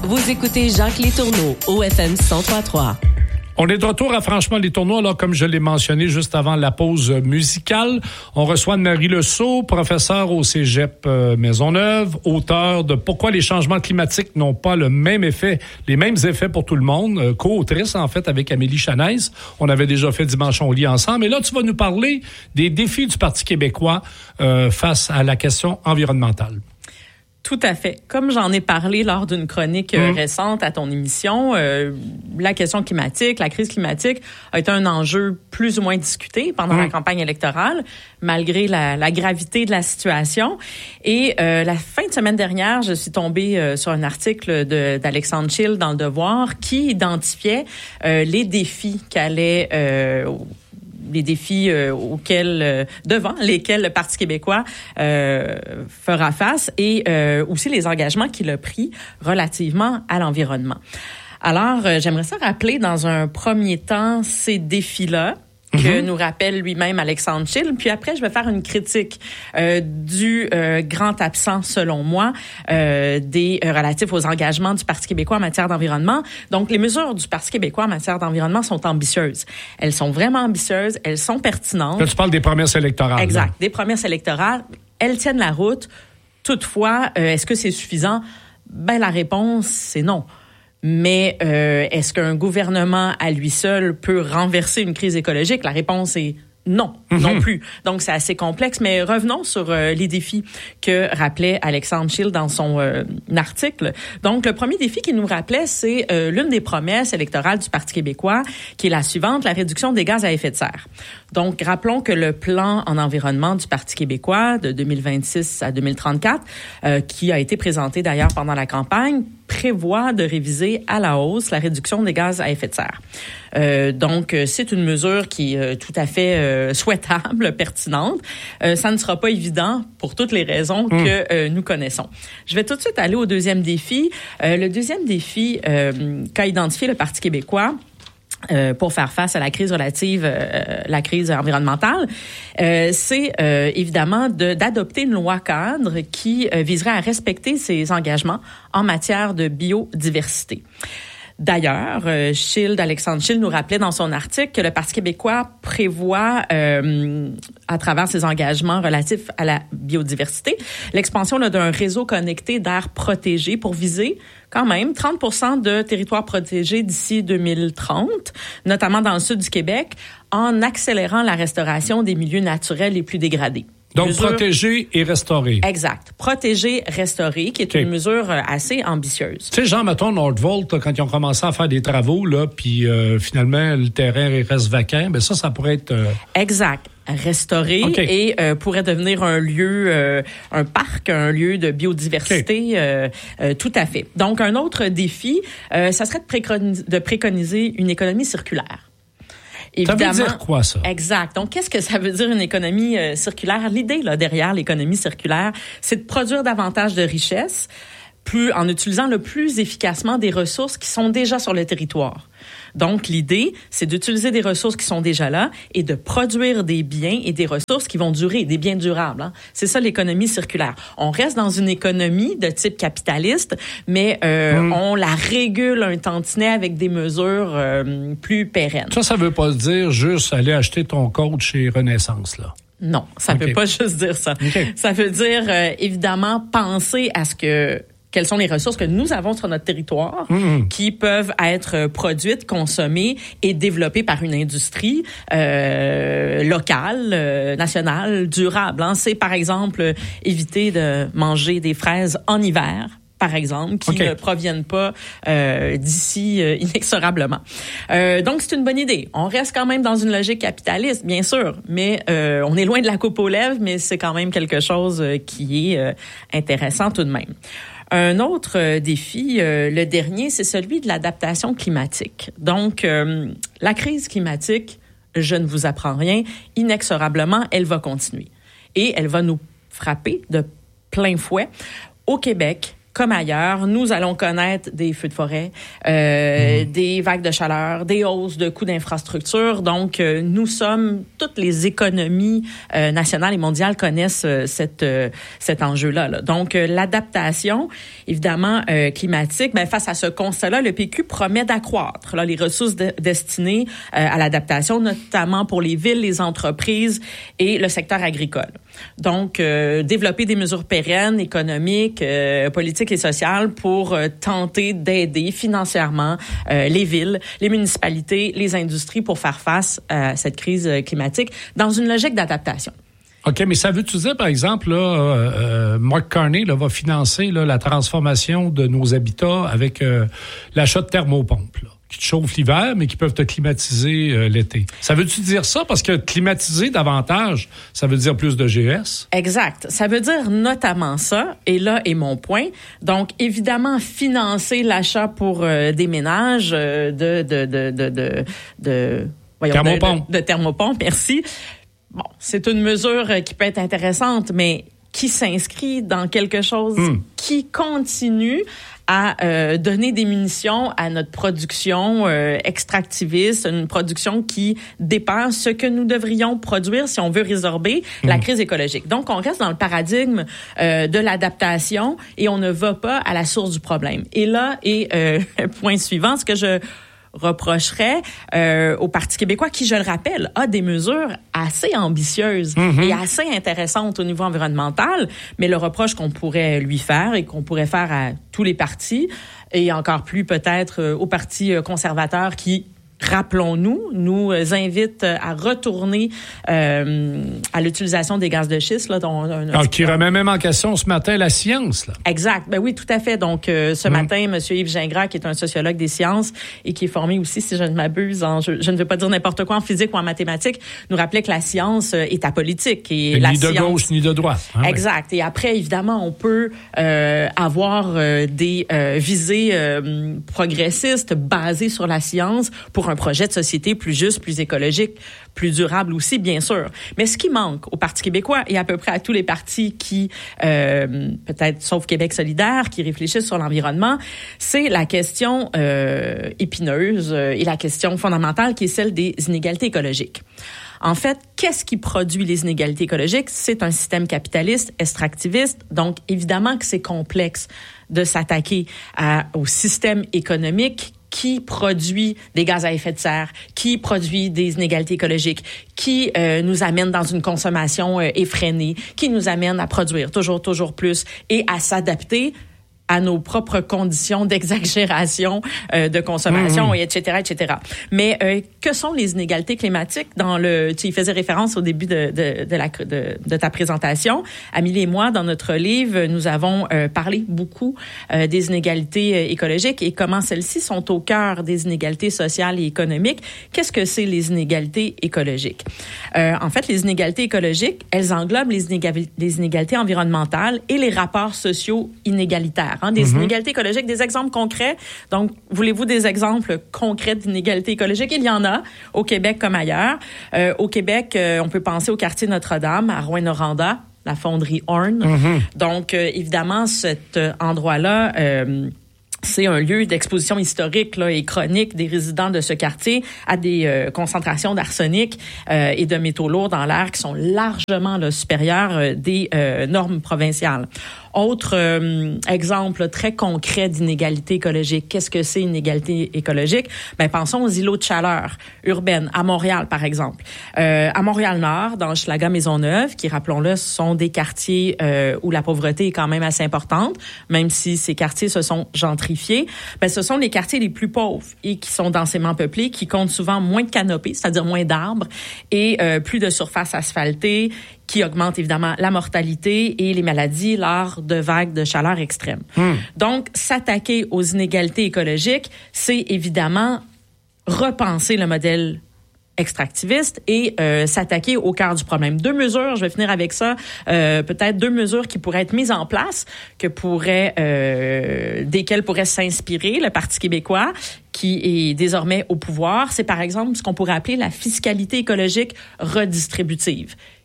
Vous écoutez Jacques Létourneau, OFM 103.3. On est de retour à Franchement les tournois. Alors, comme je l'ai mentionné juste avant la pause musicale, on reçoit Anne-Marie Lesault, professeure au Cégep Maisonneuve, auteure de Pourquoi les changements climatiques n'ont pas les mêmes effets pour tout le monde, co-autrice en fait avec Amélie Chanaise. On avait déjà fait Dimanche on lit ensemble. Et là, tu vas nous parler des défis du Parti québécois face à la question environnementale. Tout à fait. Comme j'en ai parlé lors d'une chronique récente à ton émission, la question climatique, la crise climatique a été un enjeu plus ou moins discuté pendant la campagne électorale, malgré la gravité de la situation. Et la fin de semaine dernière, je suis tombée sur un article d'Alexandre Schill dans Le Devoir qui identifiait les défis devant lesquels le Parti québécois fera face et aussi les engagements qu'il a pris relativement à l'environnement. Alors, j'aimerais ça rappeler dans un premier temps ces défis-là que nous rappelle lui-même Alexandre Schill. Puis après, je vais faire une critique du grand absent, selon moi, relatifs aux engagements du Parti québécois en matière d'environnement. Donc, les mesures du Parti québécois en matière d'environnement sont ambitieuses. Elles sont vraiment ambitieuses, elles sont pertinentes. Là, tu parles des promesses électorales. Exact, là. Des promesses électorales. Elles tiennent la route. Toutefois, est-ce que c'est suffisant? Ben, la réponse, c'est non. Mais est-ce qu'un gouvernement à lui seul peut renverser une crise écologique? La réponse est non, non plus. Donc, c'est assez complexe. Mais revenons sur les défis que rappelait Alexandre Schill dans son article. Donc, le premier défi qu'il nous rappelait, c'est l'une des promesses électorales du Parti québécois, qui est la suivante, la réduction des gaz à effet de serre. Donc, rappelons que le plan en environnement du Parti québécois de 2026 à 2034, qui a été présenté d'ailleurs pendant la campagne, prévoit de réviser à la hausse la réduction des gaz à effet de serre. Donc, c'est une mesure qui est tout à fait souhaitable, pertinente. Ça ne sera pas évident pour toutes les raisons que nous connaissons. Je vais tout de suite aller au deuxième défi. Le deuxième défi qu'a identifié le Parti québécois, pour faire face à la crise la crise environnementale, c'est évidemment d'adopter une loi cadre qui viserait à respecter ses engagements en matière de biodiversité. D'ailleurs, Alexandre Schill nous rappelait dans son article que le Parti québécois prévoit, à travers ses engagements relatifs à la biodiversité, l'expansion d'un réseau connecté d'aires protégées pour viser quand même 30% de territoires protégés d'ici 2030, notamment dans le sud du Québec, en accélérant la restauration des milieux naturels les plus dégradés. Donc, protéger et restaurer. Exact. Protéger, restaurer, qui est une mesure assez ambitieuse. Tu sais, Jean, mettons, Nordvolt, quand ils ont commencé à faire des travaux, là, puis finalement, le terrain reste vacant, ben ça pourrait être... Exact. Restaurer et pourrait devenir un lieu, un parc, un lieu de biodiversité, tout à fait. Donc, un autre défi, ça serait de préconiser une économie circulaire. Évidemment, ça veut dire quoi, ça? Exact. Donc, qu'est-ce que ça veut dire une économie circulaire? L'idée là derrière l'économie circulaire, c'est de produire davantage de richesses en utilisant le plus efficacement des ressources qui sont déjà sur le territoire. Donc, l'idée, c'est d'utiliser des ressources qui sont déjà là et de produire des biens et des ressources qui vont durer, des biens durables. Hein. C'est ça l'économie circulaire. On reste dans une économie de type capitaliste, mais on la régule un tantinet avec des mesures plus pérennes. Ça veut pas dire juste aller acheter ton coach chez Renaissance, là? Non, ça veut pas juste dire ça. Ça veut dire, évidemment, penser à quelles sont les ressources que nous avons sur notre territoire qui peuvent être produites, consommées et développées par une industrie locale, nationale, durable. Hein. C'est, par exemple, éviter de manger des fraises en hiver, par exemple, qui ne proviennent pas d'ici inexorablement. Donc, c'est une bonne idée. On reste quand même dans une logique capitaliste, bien sûr, mais on est loin de la coupe aux lèvres, mais c'est quand même quelque chose qui est intéressant tout de même. Un autre défi, le dernier, c'est celui de l'adaptation climatique. Donc, la crise climatique, je ne vous apprends rien, inexorablement, elle va continuer. Et elle va nous frapper de plein fouet au Québec comme ailleurs, nous allons connaître des feux de forêt, des vagues de chaleur, des hausses de coûts d'infrastructure. Donc, nous sommes, toutes les économies nationales et mondiales connaissent cet enjeu-là. Là. Donc, l'adaptation, évidemment, climatique, face à ce constat-là, le PQ promet d'accroître là, les ressources destinées à l'adaptation, notamment pour les villes, les entreprises et le secteur agricole. Donc, développer des mesures pérennes, économiques, politiques et sociales pour tenter d'aider financièrement les villes, les municipalités, les industries pour faire face à cette crise climatique dans une logique d'adaptation. OK, mais ça veut-tu dire, par exemple, là, Mark Carney là, va financer là, la transformation de nos habitats avec l'achat de thermopompes, là, qui te chauffent l'hiver, mais qui peuvent te climatiser l'été. Ça veut-tu dire ça? Parce que climatiser davantage, ça veut dire plus de GS? Exact. Ça veut dire notamment ça. Et là est mon point. Donc, évidemment, financer l'achat pour des ménages de thermopompes, merci. Bon, c'est une mesure qui peut être intéressante, mais qui s'inscrit dans quelque chose qui continue à donner des munitions à notre production extractiviste, une production qui dépasse ce que nous devrions produire si on veut résorber la crise écologique. Donc, on reste dans le paradigme de l'adaptation et on ne va pas à la source du problème. Et là est le point suivant, ce que je reprocherait au Parti québécois qui, je le rappelle, a des mesures assez ambitieuses et assez intéressantes au niveau environnemental, mais le reproche qu'on pourrait lui faire et qu'on pourrait faire à tous les partis et encore plus peut-être au Parti conservateur qui, rappelons-nous, nous invite à retourner à l'utilisation des gaz de schiste. Là, qui remet même en question ce matin la science. Là. Exact. Ben oui, tout à fait. Donc, ce matin, M. Yves Gingras, qui est un sociologue des sciences et qui est formé aussi, si je ne m'abuse, je ne veux pas dire n'importe quoi en physique ou en mathématiques, nous rappelait que la science est apolitique. Et ni de gauche ni de droite. Hein, exact. Oui. Et après, évidemment, on peut avoir des visées progressistes basées sur la science pour un projet de société plus juste, plus écologique, plus durable aussi, bien sûr. Mais ce qui manque au Parti québécois et à peu près à tous les partis qui, peut-être sauf Québec solidaire, qui réfléchissent sur l'environnement, c'est la question épineuse et la question fondamentale qui est celle des inégalités écologiques. En fait, qu'est-ce qui produit les inégalités écologiques? C'est un système capitaliste, extractiviste. Donc, évidemment que c'est complexe de s'attaquer au système économique qui produit des gaz à effet de serre, qui produit des inégalités écologiques, qui nous amène dans une consommation effrénée, qui nous amène à produire toujours plus et à s'adapter à nos propres conditions d'exagération de consommation, et etc. Mais que sont les inégalités climatiques? Tu y faisais référence au début de ta présentation. Amélie et moi, dans notre livre, nous avons parlé beaucoup des inégalités écologiques et comment celles-ci sont au cœur des inégalités sociales et économiques. Qu'est-ce que c'est les inégalités écologiques? En fait, les inégalités écologiques, elles englobent les inégalités environnementales et les rapports sociaux inégalitaires. Des inégalités écologiques, des exemples concrets. Donc, voulez-vous des exemples concrets d'inégalités écologiques? Il y en a au Québec comme ailleurs. Au Québec, on peut penser au quartier Notre-Dame, à Rouyn-Noranda, la fonderie Horn. Donc, évidemment, cet endroit-là... c'est un lieu d'exposition historique là, et chronique des résidents de ce quartier à des concentrations d'arsenic et de métaux lourds dans l'air qui sont largement là, supérieures des normes provinciales. Autre exemple très concret d'inégalité écologique. Qu'est-ce que c'est une inégalité écologique? Pensons aux îlots de chaleur urbaines, à Montréal, par exemple. À Montréal-Nord, dans Hochelaga-Maisonneuve, qui, rappelons-le, sont des quartiers où la pauvreté est quand même assez importante, même si ces quartiers se sont gentrifiés. Ce sont les quartiers les plus pauvres et qui sont densément peuplés, qui comptent souvent moins de canopées, c'est-à-dire moins d'arbres, et plus de surface asphaltée, qui augmente évidemment la mortalité et les maladies lors de vagues de chaleur extrêmes. Donc, s'attaquer aux inégalités écologiques, c'est évidemment repenser le modèle extractiviste et s'attaquer au cœur du problème. 2 mesures, je vais finir avec ça, peut-être 2 mesures qui pourraient être mises en place, desquelles pourrait s'inspirer le Parti québécois, qui est désormais au pouvoir. C'est par exemple ce qu'on pourrait appeler la fiscalité écologique redistributive.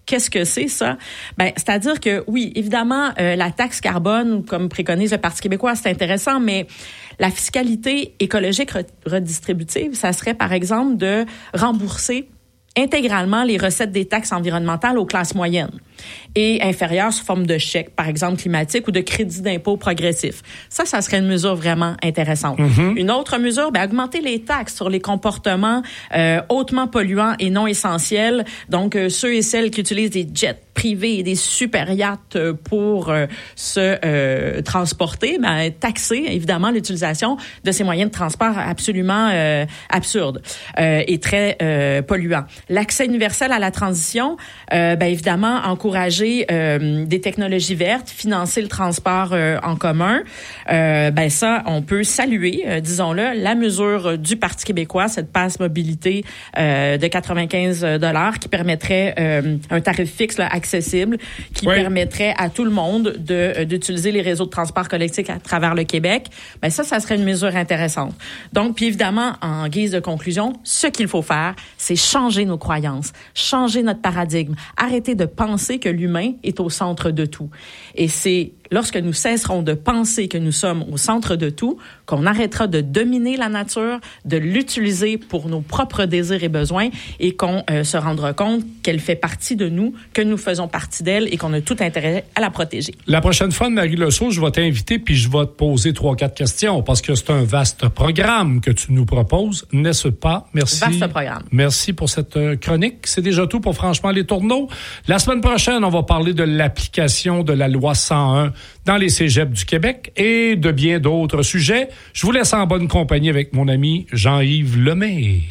Qu'est-ce que c'est, ça? Ben, c'est-à-dire que, oui, évidemment, la taxe carbone, comme préconise le Parti québécois, c'est intéressant, mais la fiscalité écologique redistributive, ça serait, par exemple, de rembourser intégralement les recettes des taxes environnementales aux classes moyennes et inférieures sous forme de chèques, par exemple climatiques, ou de crédits d'impôt progressifs. Ça serait une mesure vraiment intéressante. Une autre mesure, ben, augmenter les taxes sur les comportements hautement polluants et non essentiels. Donc, ceux et celles qui utilisent des jets privés et des super yachts pour se transporter, ben, taxer, évidemment, l'utilisation de ces moyens de transport absolument absurdes et très polluants. L'accès universel à la transition, ben, évidemment, encourager des technologies vertes, financer le transport en commun. Ben ça, on peut saluer, disons-le, la mesure du Parti québécois, cette passe mobilité de 95 $ qui permettrait un tarif fixe là, accessible, qui permettrait à tout le monde d'utiliser les réseaux de transport collectif à travers le Québec. Ben ça serait une mesure intéressante. Donc, puis évidemment, en guise de conclusion, ce qu'il faut faire, c'est changer nos croyances, changer notre paradigme, arrêter de penser que l'humain est au centre de tout. Et c'est lorsque nous cesserons de penser que nous sommes au centre de tout, qu'on arrêtera de dominer la nature, de l'utiliser pour nos propres désirs et besoins, et qu'on se rendra compte qu'elle fait partie de nous, que nous faisons partie d'elle et qu'on a tout intérêt à la protéger. La prochaine fois, Marie Le Sceau, je vais t'inviter puis je vais te poser 3-4 questions parce que c'est un vaste programme que tu nous proposes, n'est-ce pas? Merci. Vaste programme. Merci pour cette chronique. C'est déjà tout pour Franchement les Tourneaux. La semaine prochaine, on va parler de l'application de la loi 101 dans les cégeps du Québec et de bien d'autres sujets. Je vous laisse en bonne compagnie avec mon ami Jean-Yves Lemay.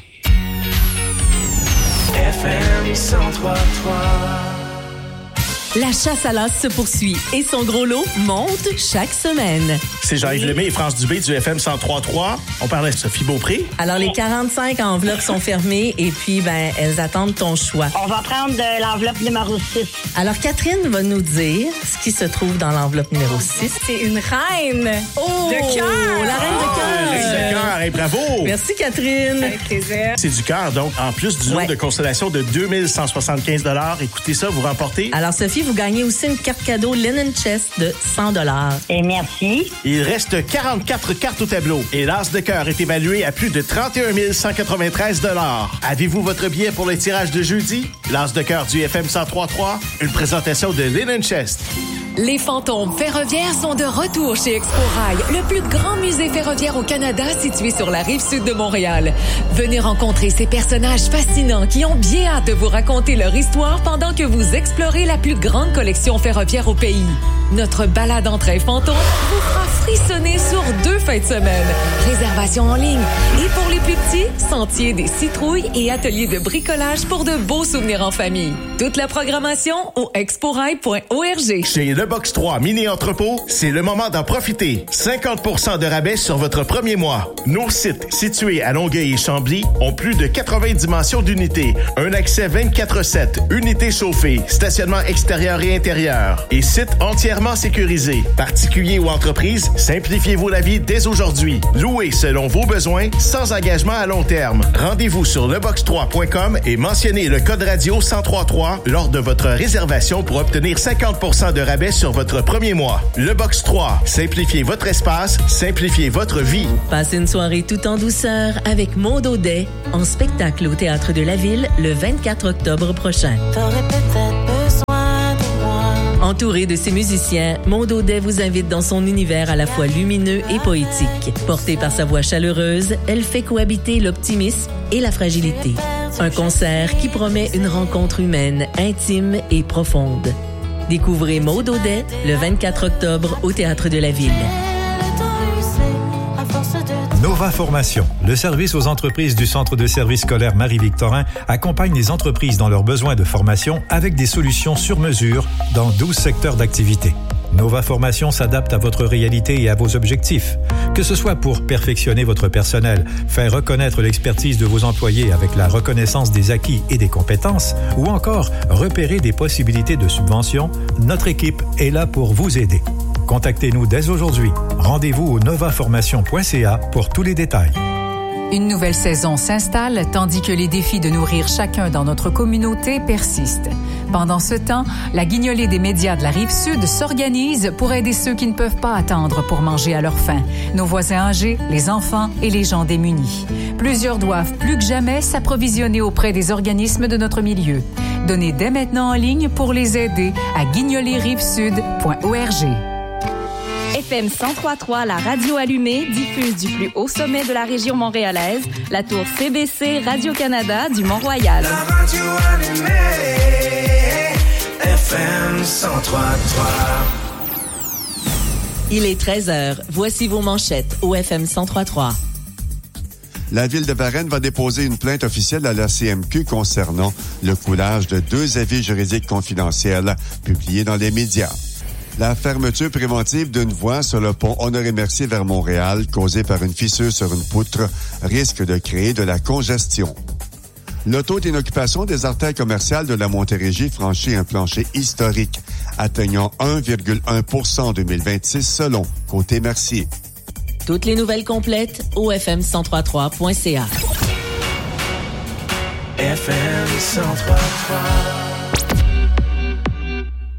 FM 103.3. La chasse à l'as se poursuit et son gros lot monte chaque semaine. C'est Jean-Yves Lemay et France Dubé du FM 103.3. On parlait de Sophie Beaupré. Alors, les 45 enveloppes sont fermées et puis, ben, elles attendent ton choix. On va prendre de l'enveloppe numéro 6. Alors, Catherine va nous dire ce qui se trouve dans l'enveloppe numéro 6. C'est une reine de cœur. La reine de cœur. Reine de cœur, hey, bravo. Merci, Catherine. Avec plaisir. C'est du cœur, donc, en plus du lot de constellation de 2175 $. Écoutez ça, vous remportez. Alors, Sophie, vous gagnez aussi une carte cadeau Linen Chest de 100 $. Et merci. Il reste 44 cartes au tableau et l'as de cœur est évalué à plus de 31 193 $. Avez-vous votre billet pour le tirage de jeudi? L'as de cœur du FM 103.3, une présentation de Linen Chest. Les fantômes ferroviaires sont de retour chez Expo Rail, le plus grand musée ferroviaire au Canada situé sur la rive sud de Montréal. Venez rencontrer ces personnages fascinants qui ont bien hâte de vous raconter leur histoire pendant que vous explorez la plus grande collection ferroviaire au pays. Notre balade en train fantôme vous fera frissonner sur 2 fins de semaine. Réservation en ligne. Et pour les plus petits, sentier des citrouilles et ateliers de bricolage pour de beaux souvenirs en famille. Toute la programmation au exporail.org. Chez Le Box 3 Mini Entrepôt, c'est le moment d'en profiter. 50% de rabais sur votre premier mois. Nos sites, situés à Longueuil et Chambly, ont plus de 80 dimensions d'unités. Un accès 24/7, unités chauffées, stationnement extérieur et intérieur. Et site entièrement sécurisé. Particuliers ou entreprises, simplifiez-vous la vie dès aujourd'hui. Louez selon vos besoins, sans engagement à long terme. Rendez-vous sur lebox3.com et mentionnez le code radio 1033 lors de votre réservation pour obtenir 50% de rabais sur votre premier mois. Le Box 3, simplifiez votre espace, simplifiez votre vie. Passez une soirée tout en douceur avec Maud Audet en spectacle au Théâtre de la Ville le 24 octobre prochain. T'aurais peut-être besoin de moi. Entourée de ses musiciens, Maud Audet vous invite dans son univers à la fois lumineux et poétique. Portée par sa voix chaleureuse, elle fait cohabiter l'optimisme et la fragilité. Un concert qui promet une rencontre humaine, intime et profonde. Découvrez Maud Audet le 24 octobre au Théâtre de la Ville. Nova Formation, le service aux entreprises du Centre de services scolaire Marie-Victorin, accompagne les entreprises dans leurs besoins de formation avec des solutions sur mesure dans 12 secteurs d'activité. Nova Formation s'adapte à votre réalité et à vos objectifs. Que ce soit pour perfectionner votre personnel, faire reconnaître l'expertise de vos employés avec la reconnaissance des acquis et des compétences, ou encore repérer des possibilités de subvention, notre équipe est là pour vous aider. Contactez-nous dès aujourd'hui. Rendez-vous au novaformation.ca pour tous les détails. Une nouvelle saison s'installe tandis que les défis de nourrir chacun dans notre communauté persistent. Pendant ce temps, la guignolée des médias de la Rive-Sud s'organise pour aider ceux qui ne peuvent pas attendre pour manger à leur faim, nos voisins âgés, les enfants et les gens démunis. Plusieurs doivent plus que jamais s'approvisionner auprès des organismes de notre milieu. Donnez dès maintenant en ligne pour les aider à guignolerrivesud.org. FM 103.3, la radio allumée, diffuse du plus haut sommet de la région montréalaise, la tour CBC Radio-Canada du Mont-Royal. La radio allumée, FM 103.3. Il est 13h. Voici vos manchettes au FM 103.3. La Ville de Varennes va déposer une plainte officielle à la CMQ concernant le coulage de 2 avis juridiques confidentiels publiés dans les médias. La fermeture préventive d'une voie sur le pont Honoré-Mercier vers Montréal, causée par une fissure sur une poutre, risque de créer de la congestion. Le taux d'inoccupation des artères commerciales de la Montérégie franchit un plancher historique, atteignant 1,1% en 2026 selon Côté Mercier. Toutes les nouvelles complètes au fm1033.ca. FM 103.3.